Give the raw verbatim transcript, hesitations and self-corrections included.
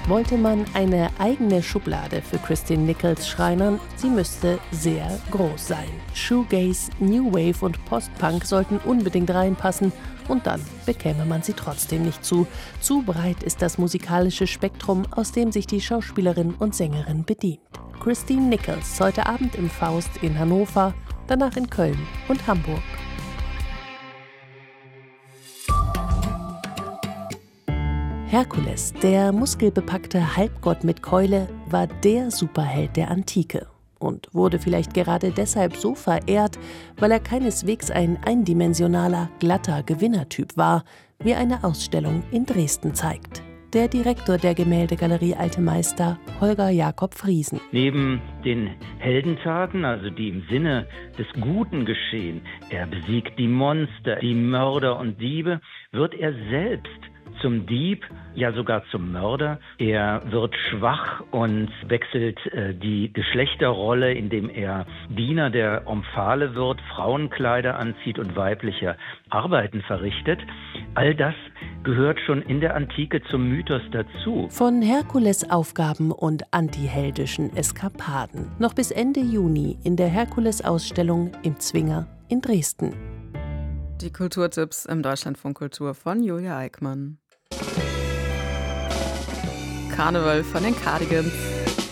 Wollte man eine eigene Schublade für Christine Nichols schreinern, sie müsste sehr groß sein. Shoegaze, New Wave und Post-Punk sollten unbedingt reinpassen und dann bekäme man sie trotzdem nicht zu. Zu breit ist das musikalische Spektrum, aus dem sich die Schauspielerin und Sängerin bedient. Christine Nichols heute Abend im Faust in Hannover, danach in Köln und Hamburg. Herkules, der muskelbepackte Halbgott mit Keule, war der Superheld der Antike und wurde vielleicht gerade deshalb so verehrt, weil er keineswegs ein eindimensionaler, glatter Gewinnertyp war, wie eine Ausstellung in Dresden zeigt. Der Direktor der Gemäldegalerie Alte Meister, Holger Jakob Friesen. Neben den Heldentaten, also die im Sinne des Guten geschehen, er besiegt die Monster, die Mörder und Diebe, wird er selbst zum Dieb, ja sogar zum Mörder. Er wird schwach und wechselt äh, die Geschlechterrolle, indem er Diener der Omphale wird, Frauenkleider anzieht und weibliche Arbeiten verrichtet. All das gehört schon in der Antike zum Mythos dazu. Von Herkules Aufgaben und antiheldischen Eskapaden. Noch bis Ende Juni in der Herkules-Ausstellung im Zwinger in Dresden. Die Kulturtipps im Deutschlandfunk Kultur von Julia Eickmann. Karneval von den Cardigans.